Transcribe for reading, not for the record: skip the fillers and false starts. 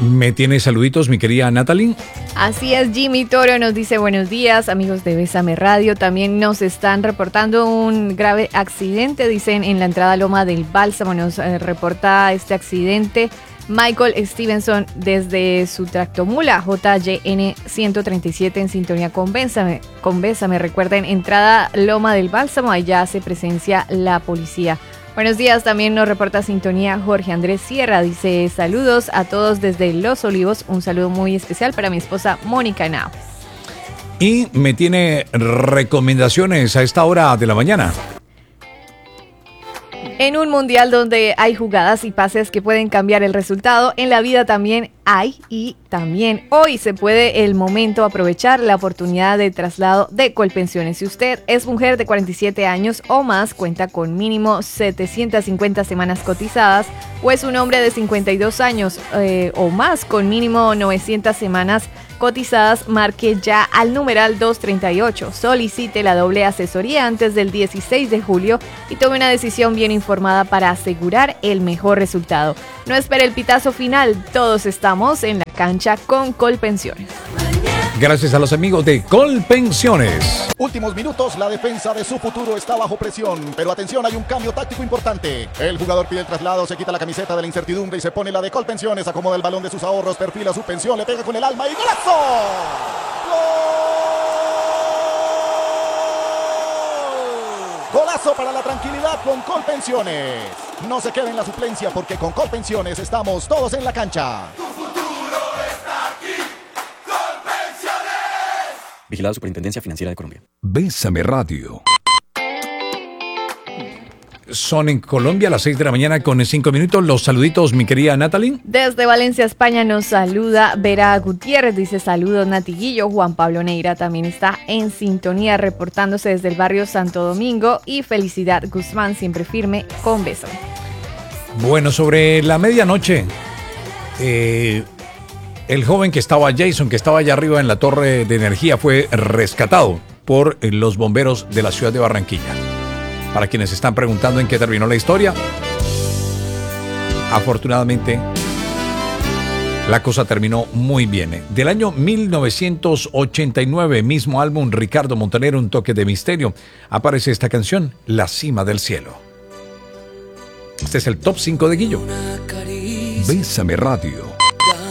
¿Me tiene saluditos, mi querida Natalie? Así es, Jimmy Toro nos dice buenos días, amigos de Bésame Radio. También nos están reportando un grave accidente, dicen, en la entrada Loma del Bálsamo. Nos reporta este accidente Michael Stevenson desde su tractomula JYN 137 en sintonía con Bésame. Recuerden, entrada Loma del Bálsamo, allá hace presencia la policía. Buenos días, también nos reporta sintonía Jorge Andrés Sierra, dice saludos a todos desde Los Olivos, un saludo muy especial para mi esposa Mónica Henao. Y me tiene recomendaciones a esta hora de la mañana. En un mundial donde hay jugadas y pases que pueden cambiar el resultado, en la vida también hay, y también hoy se puede el momento aprovechar la oportunidad de traslado de Colpensiones. Si usted es mujer de 47 años o más, cuenta con mínimo 750 semanas cotizadas, o es un hombre de 52 años o más con mínimo 900 semanas cotizadas, marque ya al numeral 238. Solicite la doble asesoría antes del 16 de julio y tome una decisión bien informada para asegurar el mejor resultado. No espere el pitazo final, todos estamos en la cancha con Colpensiones. Gracias a los amigos de Colpensiones. Últimos minutos, la defensa de su futuro está bajo presión, pero atención, hay un cambio táctico importante. El jugador pide el traslado, se quita la camiseta de la incertidumbre y se pone la de Colpensiones, acomoda el balón de sus ahorros, perfila su pensión, le pega con el alma y ¡golazo! ¡Gol! Golazo para la tranquilidad con Colpensiones. No se quede en la suplencia porque con Colpensiones estamos todos en la cancha. Vigilada Superintendencia Financiera de Colombia. Bésame Radio. Son en Colombia las 6 de la mañana con 5 minutos. Los saluditos, mi querida Natalie. Desde Valencia, España, nos saluda Vera Gutiérrez. Dice saludos, Natiguillo. Juan Pablo Neira también está en sintonía, reportándose desde el barrio Santo Domingo. Y Felicidad Guzmán, siempre firme, con beso. Bueno, sobre la medianoche, el joven que estaba, Jason, que estaba allá arriba en la torre de energía, fue rescatado por los bomberos de la ciudad de Barranquilla. Para quienes están preguntando en qué terminó la historia, afortunadamente la cosa terminó muy bien. Del año 1989, mismo álbum Ricardo Montaner, Un toque de misterio, aparece esta canción, La cima del cielo. Este es el top 5 de Guillo. Bésame Radio.